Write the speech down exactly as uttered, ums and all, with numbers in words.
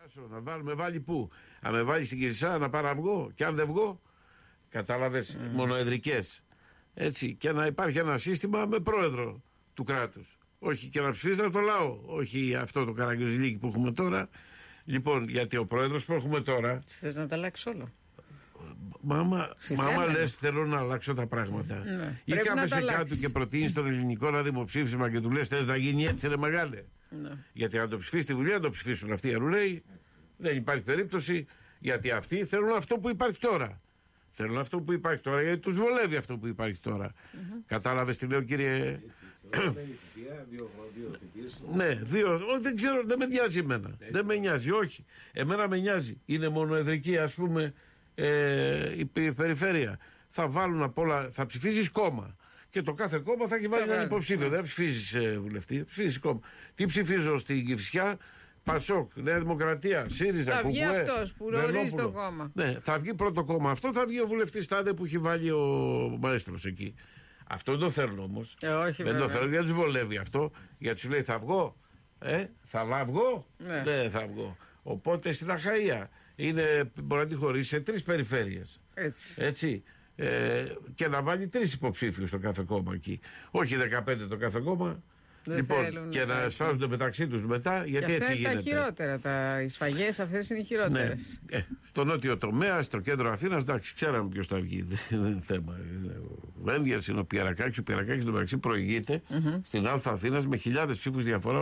Να βάλουμε, βάλει πού? Αν με βάλει στην Κηφισιά να πάω να βγω, και αν δεν βγω, κατάλαβες, mm. μονοεδρικές. Έτσι, και να υπάρχει ένα σύστημα με πρόεδρο του κράτους. Όχι και να ψηφίσει το λαό. Όχι αυτό το καραγκιόζηλίκι που έχουμε τώρα. Λοιπόν, γιατί ο πρόεδρος που έχουμε τώρα. Θες να τα αλλάξει όλο? Μάμα, μάμα λες, θέλω να αλλάξω τα πράγματα. Ναι. Ή κάθεσαι κάτω και προτείνεις στον ελληνικό ένα δημοψήφισμα και του λες, θες να γίνει έτσι, ρε μεγάλε. Ναι. Γιατί αν το ψηφίσει στη Βουλή, αν το ψηφίσουν αυτοί οι αρουραίοι, δεν υπάρχει περίπτωση. Γιατί αυτοί θέλουν αυτό που υπάρχει τώρα. Θέλουν αυτό που υπάρχει τώρα, γιατί τους βολεύει αυτό που υπάρχει τώρα. Mm-hmm. Κατάλαβες τι λέω, κύριε? Ναι, δύο. Δεν ξέρω, δεν με νοιάζει εμένα. Δεν με νοιάζει, όχι. Εμένα με νοιάζει. Είναι μονοεδρική, ας πούμε, ε, η περιφέρεια. Θα βάλουν απ' όλα, θα ψηφίσεις κόμμα. Και το κάθε κόμμα θα έχει βάλει έναν υποψήφιο. Δεν ψηφίζεις ε, βουλευτή, ψηφίζεις κόμμα. Τι ψηφίζω στην Κηφισιά? Πασόκ, Νέα Δημοκρατία, ΣΥΡΙΖΑ, θα βγει Κουκουέ, αυτός που ορίζει το κόμμα. Ναι, θα βγει πρώτο κόμμα. Αυτό θα βγει ο βουλευτής τάδε που έχει βάλει ο Μαέστρος εκεί. Αυτό δεν το θέλουν όμως. Ε, όχι, δεν βέβαια. το θέλουν γιατί τους βολεύει αυτό. Γιατί σου λέει θα βγω. Ε, θα βγω. Ναι. Δεν θα βγω. Οπότε στην Αχαΐα είναι, μπορεί να τη χωρίσει σε τρεις περιφέρειες. Έτσι. Έτσι. Ε, και να βάλει τρεις υποψήφιους στο κάθε κόμμα εκεί. Όχι δεκαπέντε το κάθε κόμμα. Δεν λοιπόν, θέλουν, και να σφάζονται μεταξύ τους μετά, γιατί και έτσι γίνεται. Είναι τα χειρότερα. Τα... Οι σφαγές αυτές είναι οι χειρότερες. Ναι. Ε, στο νότιο τομέα, στο κέντρο Αθήνας, εντάξει, ξέραμε ποιος θα βγει. Δεν είναι θέμα. Ο Ένδιας είναι ο Πιερακάκης. Ο Πιερακάκης, στο μεταξύ, προηγείται mm-hmm. στην Α' Αθήνας με χιλιάδες ψήφους διαφορά.